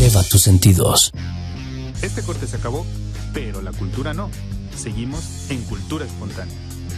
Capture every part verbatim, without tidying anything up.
Eleva tus sentidos. Este corte se acabó, pero la cultura no. Seguimos en Cultura Espontánea.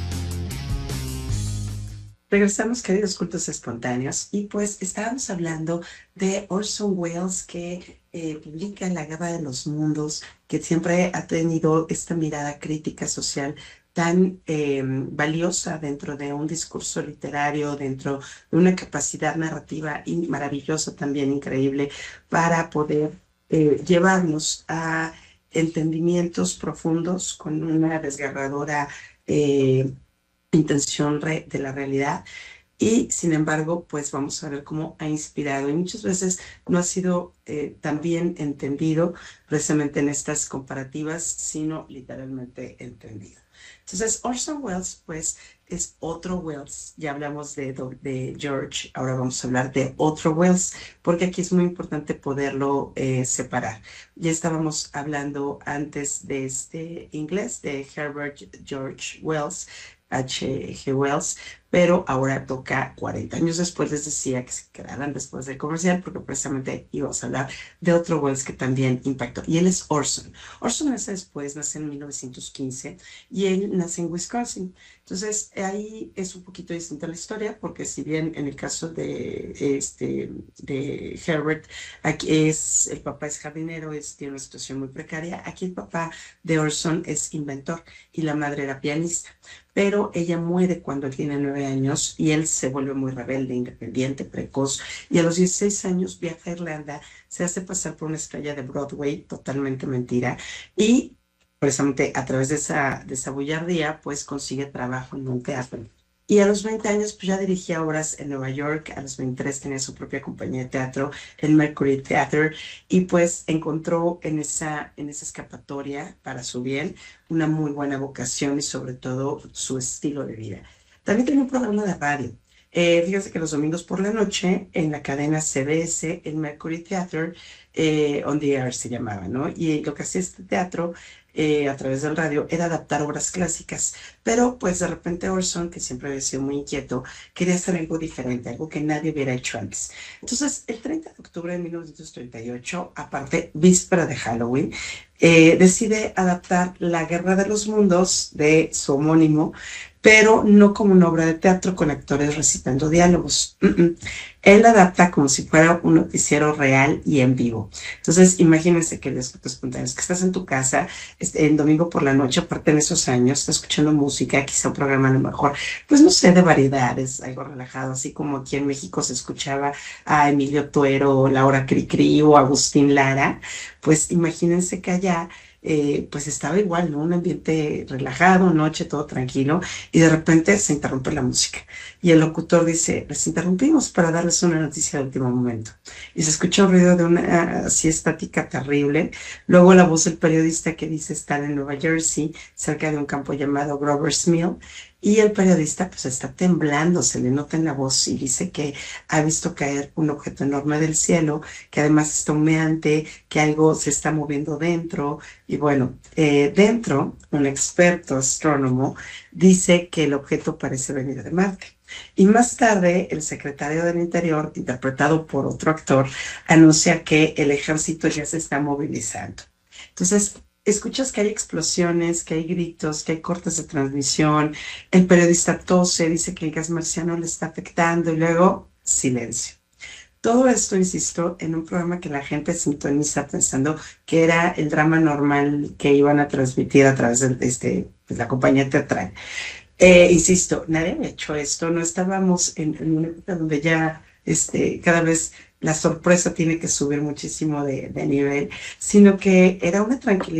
Regresamos, queridos cultos espontáneos, y pues estábamos hablando de Orson Welles, que eh, publica La Guerra de los Mundos, que siempre ha tenido esta mirada crítica social tan eh, valiosa dentro de un discurso literario, dentro de una capacidad narrativa y maravillosa, también increíble, para poder eh, llevarnos a entendimientos profundos con una desgarradora eh, intención re de la realidad. Y sin embargo, pues vamos a ver cómo ha inspirado y muchas veces no ha sido eh, tan bien entendido precisamente en estas comparativas, sino literalmente entendido. Entonces, Orson Welles, pues, es otro Welles. Ya hablamos de, de George, ahora vamos a hablar de otro Welles, porque aquí es muy importante poderlo eh, separar. Ya estábamos hablando antes de este inglés, de Herbert George Wells, H G. Wells, pero ahora toca cuarenta años después. Les decía que se quedaran después del comercial porque precisamente íbamos a hablar de otro Welles que también impactó, y él es Orson. Orson nace después, nace en mil novecientos quince y él nace en Wisconsin. Entonces ahí es un poquito distinta la historia, porque si bien en el caso de, este, de Herbert, aquí es, el papá es jardinero, es, tiene una situación muy precaria, aquí el papá de Orson es inventor y la madre era pianista. Pero ella muere cuando él tiene nueve años y él se vuelve muy rebelde, independiente, precoz, y a los dieciséis años viaja a Irlanda, se hace pasar por una estrella de Broadway, totalmente mentira, y precisamente a través de esa, de esa bullardía, pues consigue trabajo en un teatro. Y a los veinte años, pues ya dirigía obras en Nueva York. A los veintitrés tenía su propia compañía de teatro, el Mercury Theatre, y pues encontró en esa, en esa escapatoria, para su bien, una muy buena vocación y sobre todo su estilo de vida. También tenía un programa de radio. Eh, fíjense que los domingos por la noche, en la cadena C B S, el Mercury Theatre, eh, On the Air se llamaba, ¿no? Y lo que hacía este teatro eh, a través del radio era adaptar obras clásicas. Pero pues de repente Orson, que siempre había sido muy inquieto, quería hacer algo diferente, algo que nadie hubiera hecho antes. Entonces, el treinta de octubre de mil novecientos treinta y ocho, aparte, víspera de Halloween, eh, decide adaptar La Guerra de los Mundos de su homónimo, pero no como una obra de teatro con actores recitando diálogos. Mm -mm. Él la adapta como si fuera un noticiero real y en vivo. Entonces, imagínense que los espontáneos, que estás en tu casa este, el domingo por la noche, aparte en esos años, estás escuchando música, quizá un programa a lo mejor, pues no sé, de variedades, algo relajado, así como aquí en México se escuchaba a Emilio Tuero, Laura Cricri o Agustín Lara. Pues imagínense que allá Eh, pues estaba igual, ¿no? Un ambiente relajado, noche, todo tranquilo, y de repente se interrumpe la música. Y el locutor dice, les interrumpimos para darles una noticia de último momento. Y se escucha un ruido de una así estática terrible. Luego la voz del periodista que dice estar en Nueva Jersey, cerca de un campo llamado Grover's Mill, y el periodista pues está temblando, se le nota en la voz y dice que ha visto caer un objeto enorme del cielo, que además está humeante, que algo se está moviendo dentro. Y bueno, eh, dentro, un experto astrónomo dice que el objeto parece venir de Marte. Y más tarde, el secretario del Interior, interpretado por otro actor, anuncia que el ejército ya se está movilizando. Entonces, escuchas que hay explosiones, que hay gritos, que hay cortes de transmisión, el periodista tose, dice que el gas marciano le está afectando y luego silencio. Todo esto, insisto, en un programa que la gente sintoniza pensando que era el drama normal que iban a transmitir a través de este, pues, la compañía teatral. Eh, insisto, nadie había hecho esto, no estábamos en, en una época donde ya este, cada vez la sorpresa tiene que subir muchísimo de, de nivel, sino que era una tranquilidad